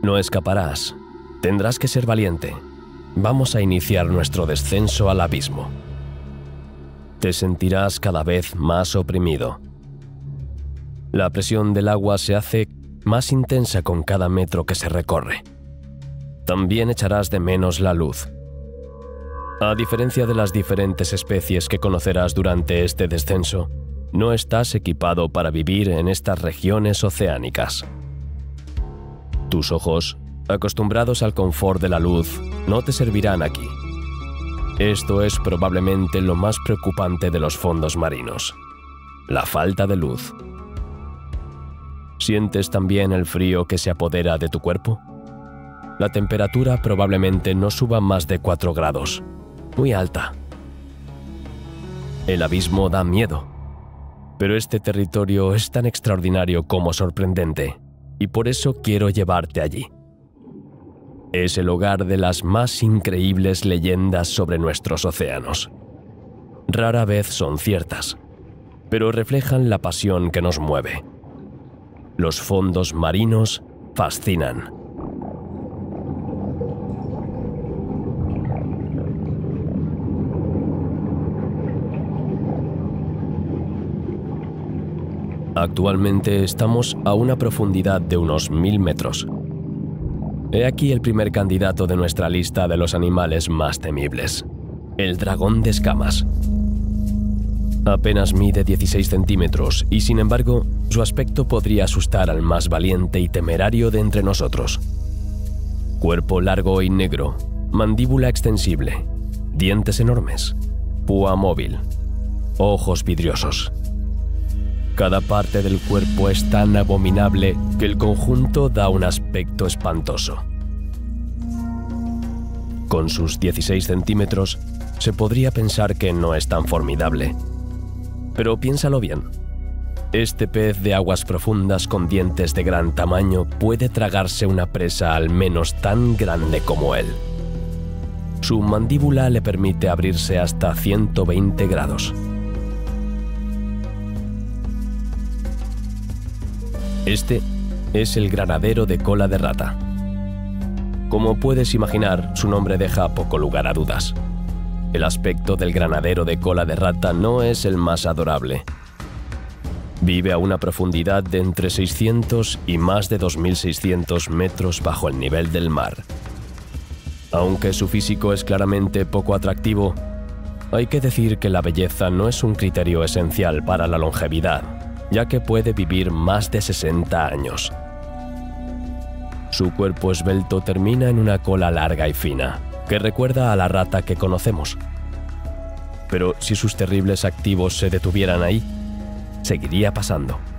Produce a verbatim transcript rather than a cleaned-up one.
No escaparás. Tendrás que ser valiente. Vamos a iniciar nuestro descenso al abismo. Te sentirás cada vez más oprimido. La presión del agua se hace más intensa con cada metro que se recorre. También echarás de menos la luz. A diferencia de las diferentes especies que conocerás durante este descenso, no estás equipado para vivir en estas regiones oceánicas. Tus ojos, acostumbrados al confort de la luz, no te servirán aquí. Esto es probablemente lo más preocupante de los fondos marinos: la falta de luz. ¿Sientes también el frío que se apodera de tu cuerpo? La temperatura probablemente no suba más de cuatro grados, muy alta. El abismo da miedo, pero este territorio es tan extraordinario como sorprendente, y por eso quiero llevarte allí. Es el hogar de las más increíbles leyendas sobre nuestros océanos. Rara vez son ciertas, pero reflejan la pasión que nos mueve. Los fondos marinos fascinan. Actualmente estamos a una profundidad de unos mil metros. He aquí el primer candidato de nuestra lista de los animales más temibles: el dragón de escamas. Apenas mide dieciséis centímetros y, sin embargo, su aspecto podría asustar al más valiente y temerario de entre nosotros. Cuerpo largo y negro, mandíbula extensible, dientes enormes, púa móvil, ojos vidriosos. Cada parte del cuerpo es tan abominable que el conjunto da un aspecto espantoso. Con sus dieciséis centímetros, se podría pensar que no es tan formidable. Pero piénsalo bien. Este pez de aguas profundas con dientes de gran tamaño puede tragarse una presa al menos tan grande como él. Su mandíbula le permite abrirse hasta ciento veinte grados. Este es el granadero de cola de rata. Como puedes imaginar, su nombre deja poco lugar a dudas. El aspecto del granadero de cola de rata no es el más adorable. Vive a una profundidad de entre seiscientos y más de dos mil seiscientos metros bajo el nivel del mar. Aunque su físico es claramente poco atractivo, hay que decir que la belleza no es un criterio esencial para la longevidad, ya que puede vivir más de sesenta años. Su cuerpo esbelto termina en una cola larga y fina, que recuerda a la rata que conocemos. Pero si sus terribles activos se detuvieran ahí, seguiría pasando.